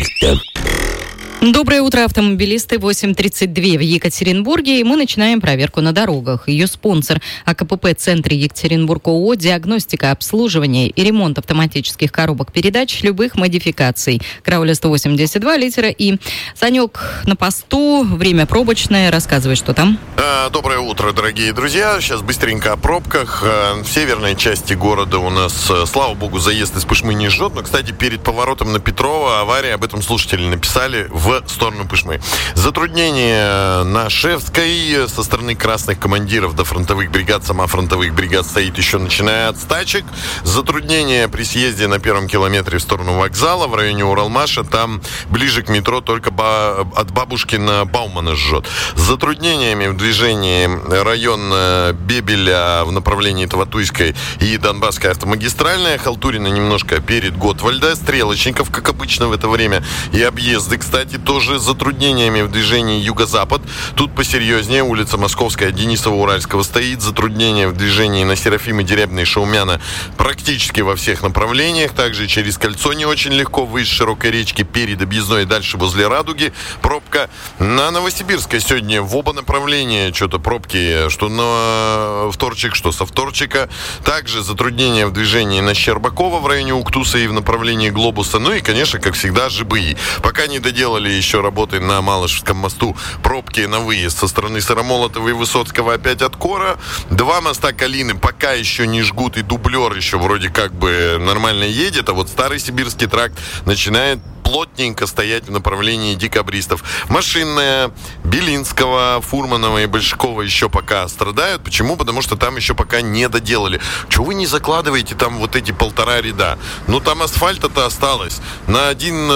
Доброе утро, автомобилисты. 8:32 в Екатеринбурге, и мы начинаем проверку на дорогах. Ее спонсор АКПП «Центр Екатеринбург» ООО, диагностика, обслуживание и ремонт автоматических коробок передач любых модификаций. Крауля 182, литера И. Санек на посту, время пробочное. Рассказывай, что там. Доброе утро, дорогие друзья. Сейчас быстренько о пробках. В северной части города у нас, слава богу, заезд из Пышмы не жжет. Но, кстати, перед поворотом на Петрова авария, об этом слушатели написали, в сторону Пышмы. Затруднение на Шевской со стороны красных командиров до фронтовых бригад. Сама фронтовых бригад стоит еще начиная от стачек. Затруднение при съезде на первом километре в сторону вокзала в районе Уралмаша. Там ближе к метро только от Бабушкина Баумана жжет. С затруднениями в движении район Бебеля в направлении Таватуйской и Донбасской автомагистральная. Халтурина немножко перед Готвальда. Стрелочников, как обычно в это время. И объезды, кстати, тоже с затруднениями в движении юго-запад. Тут посерьезнее. Улица Московская, Денисова-Уральского стоит. Затруднения в движении на Серафима Дерябина и Шаумяна практически во всех направлениях. Также через кольцо не очень легко выше Широкой речки, перед объездной и дальше возле Радуги. Пробка на Новосибирской сегодня в оба направления. Что-то пробки, что на вторчик, что со вторчика. Также затруднения в движении на Щербакова в районе Уктуса и в направлении Глобуса. Ну и, конечно, как всегда, ЖБИ. Пока не доделали еще работы на Малышевском мосту, пробки на выезд со стороны Сыромолотова и Высоцкого опять от Кора. Два моста Калины пока еще не жгут, и дублер еще вроде как бы нормально едет, а вот Старый Сибирский тракт начинает плотненько стоять в направлении декабристов. Машинная, Белинского, Фурманова и Большакова еще пока страдают. Почему? Потому что там еще пока не доделали. Чего вы не закладываете там вот эти 1,5 ряда? Ну, там асфальта-то осталось. На один,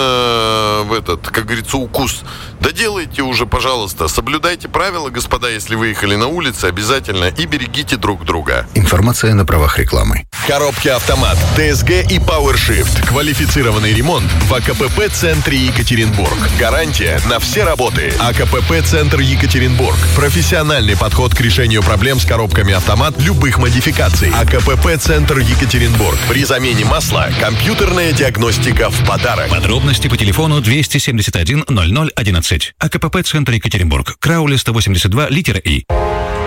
как говорится, укус. Доделайте уже, пожалуйста. Соблюдайте правила, господа, если выехали на улице, обязательно. И берегите друг друга. Информация на правах рекламы. Коробки «Автомат», ТСГ и PowerShift. Квалифицированный ремонт в АКПП «Центре Екатеринбург». Гарантия на все работы. АКПП «Центр Екатеринбург». Профессиональный подход к решению проблем с коробками «Автомат» любых модификаций. АКПП «Центр Екатеринбург». При замене масла компьютерная диагностика в подарок. Подробности по телефону 271 0011. АКПП «Центр Екатеринбург». Крауля 182, литера И.